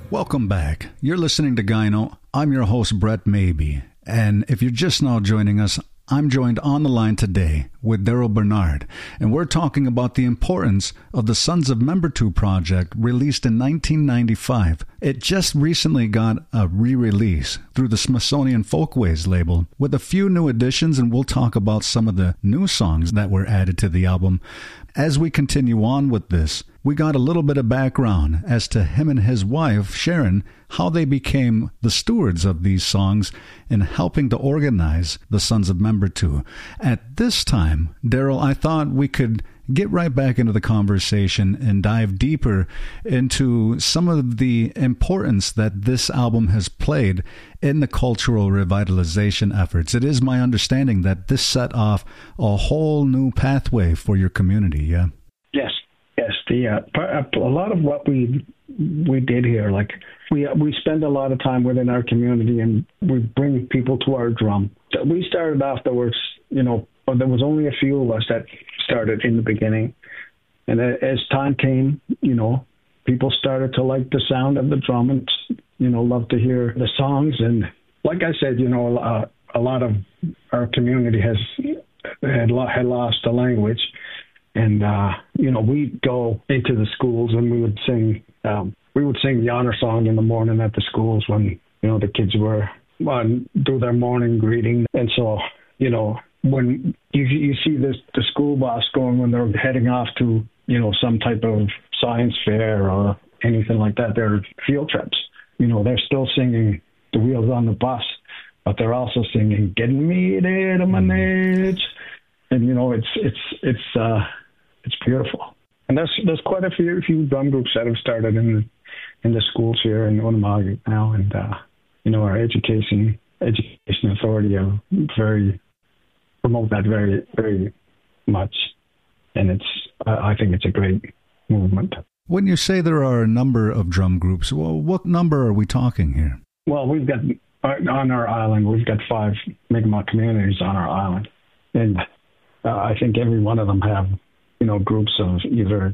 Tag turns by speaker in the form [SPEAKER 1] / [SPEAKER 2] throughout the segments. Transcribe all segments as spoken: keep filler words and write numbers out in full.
[SPEAKER 1] Welcome back. You're listening to Gyno. I'm your host, Brett Maybe. And if you're just now joining us, I'm joined on the line today with Daryl Bernard, and we're talking about the importance of the Sons of Membertou project released in nineteen ninety-five. It just recently got a re-release through the Smithsonian Folkways label with a few new additions, and we'll talk about some of the new songs that were added to the album. As we continue on with this, we got a little bit of background as to him and his wife, Sharon, how they became the stewards of these songs in helping to organize the Sons of Membertou. At this time, Daryl, I thought we could get right back into the conversation and dive deeper into some of the importance that this album has played in the cultural revitalization efforts. It is my understanding that this set off a whole new pathway for your community, yeah?
[SPEAKER 2] Yes, yes. The uh, a lot of what we we did here, like we we spend a lot of time within our community, and we bring people to our drum. We started off, there was, you know, there was only a few of us that started in the beginning. And as time came, you know, people started to like the sound of the drum and, you know, love to hear the songs. And like I said, you know, uh, a lot of our community has had, had lost the language. And, uh, you know, we'd go into the schools and we would sing, um, we would sing the honor song in the morning at the schools when, you know, the kids were, well, do their morning greeting. And so, you know, when you you see this the school bus going when they're heading off to, you know, some type of science fair or anything like that, they're field trips. You know, they're still singing The Wheels on the Bus, but they're also singing Getting Me There to Manage. And, you know, it's it's it's uh it's beautiful. And there's there's quite a few few drum groups that have started in the in the schools here in Onamahge now, and uh, you know, our education education authority are very promote that very, very much. And it's, I think it's a great movement.
[SPEAKER 1] When you say there are a number of drum groups, well, what number are we talking here?
[SPEAKER 2] Well, we've got, on our island, we've got five Mi'kmaq communities on our island. And uh, I think every one of them have, you know, groups of either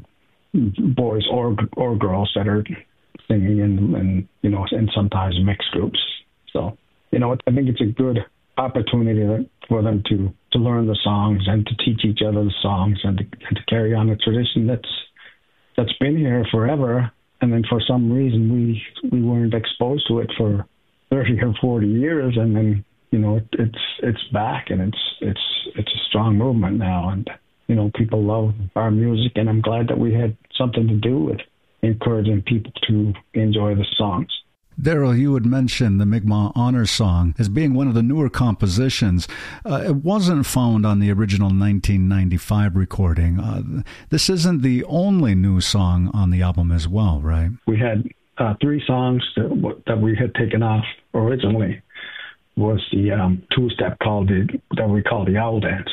[SPEAKER 2] boys or or girls that are singing in, and, you know, and sometimes mixed groups. So, you know, I think it's a good opportunity for them to, to learn the songs and to teach each other the songs and to, and to carry on a tradition that's that's been here forever. And then for some reason we we weren't exposed to it for thirty or forty years, and then, you know, it, it's it's back, and it's it's it's a strong movement now, and, you know, people love our music, and I'm glad that we had something to do with encouraging people to enjoy the songs.
[SPEAKER 1] Daryl, you had mentioned the Mi'kmaq Honor Song as being one of the newer compositions. Uh, it wasn't found on the original nineteen ninety-five recording. Uh, this isn't the only new song on the album as well, right?
[SPEAKER 2] We had uh, three songs that, that we had taken off originally. Was the um, two-step called the, that we call the Owl Dance.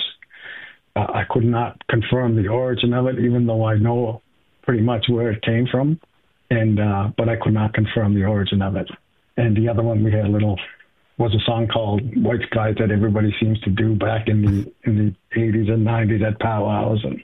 [SPEAKER 2] Uh, I could not confirm the origin of it, even though I know pretty much where it came from. And uh, but I could not confirm the origin of it. And the other one we had a little was a song called White Skies that everybody seems to do back in the in the eighties and nineties at powwows, and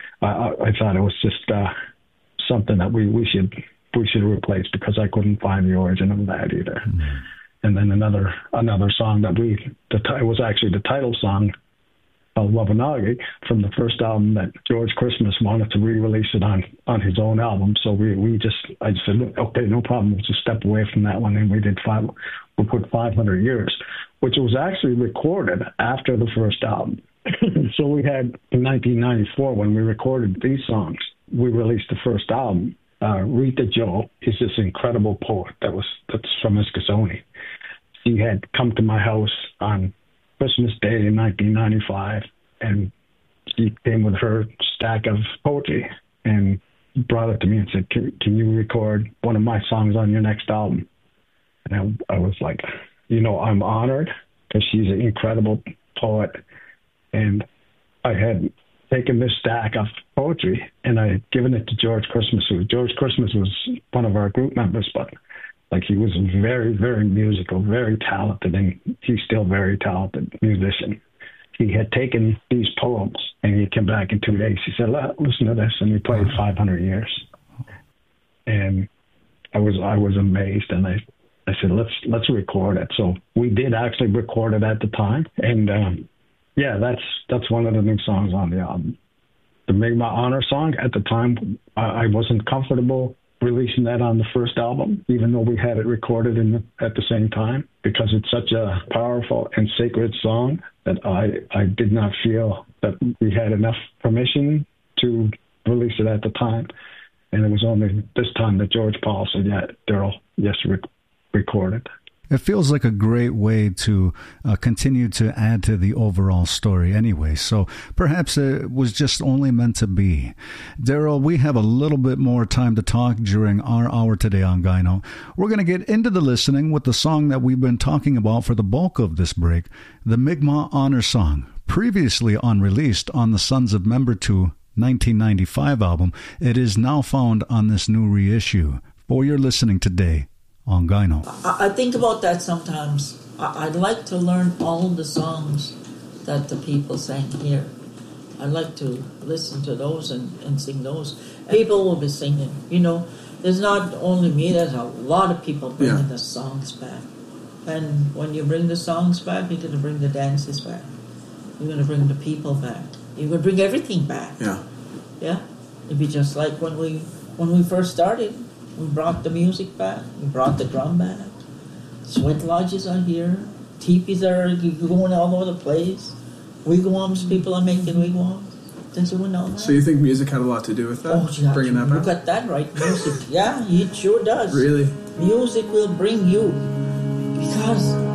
[SPEAKER 2] I, I thought it was just uh, something that we, we should we should replace, because I couldn't find the origin of that either. Mm-hmm. And then another another song that we the it was actually the title song, called Wabanagi, from the first album that George Christmas wanted to re-release it on, on his own album. So we, we just, I just said, okay, no problem. We'll just step away from that one. And we did five, we put five hundred years, which was actually recorded after the first album. So we had, in nineteen ninety-four, when we recorded these songs, we released the first album. Uh, Rita Joe is this incredible poet that was, that's from Miskatonic. She had come to my house on Christmas Day in nineteen ninety-five, and she came with her stack of poetry and brought it to me and said, can, can you record one of my songs on your next album? And I, I was like, you know, I'm honored, because she's an incredible poet. And I had taken this stack of poetry and I had given it to George Christmas. Who George Christmas was one of our group members, but like he was very, very musical, very talented, and he's still a very talented musician. He had taken these poems and he came back in two days. He said, listen to this, and he played five hundred years. And I was I was amazed, and I I said let's let's record it. So we did actually record it at the time, and um, yeah, that's that's one of the new songs on the album. The Mi'kmaq Honor song, at the time, I, I wasn't comfortable releasing that on the first album, even though we had it recorded in the, at the same time, because it's such a powerful and sacred song that I, I did not feel that we had enough permission to release it at the time. And it was only this time that George Paul said, yeah, Daryl, yes, rec- record it.
[SPEAKER 1] It feels like a great way to uh, continue to add to the overall story anyway. So perhaps it was just only meant to be. Daryl, we have a little bit more time to talk during our hour today on Gyno. We're going to get into the listening with the song that we've been talking about for the bulk of this break, the Mi'kmaq Honor song, previously unreleased on the Sons of Member two nineteen ninety-five album. It is now found on this new reissue. For your listening today on Gyno.
[SPEAKER 3] I, I think about that sometimes. I, I'd like to learn all the songs that the people sang here. I'd like to listen to those and, and sing those. People will be singing. You know, there's not only me, there's a lot of people bringing yeah. the songs back. And when you bring the songs back, you're going to bring the dances back. You're going to bring the people back. You're going to bring everything back.
[SPEAKER 4] Yeah.
[SPEAKER 3] Yeah. It'd be just like when we when we first started. We brought the music back. We brought the drum back. Sweat lodges are here. Teepees are going all over the place. Wigwams, people are making wigwams. They're doing all that.
[SPEAKER 4] So you think music had a lot to do with that?
[SPEAKER 3] Oh, yeah,
[SPEAKER 4] bringing that
[SPEAKER 3] you
[SPEAKER 4] back?
[SPEAKER 3] got that right. Music, yeah, it sure does.
[SPEAKER 4] Really?
[SPEAKER 3] Music will bring you. Because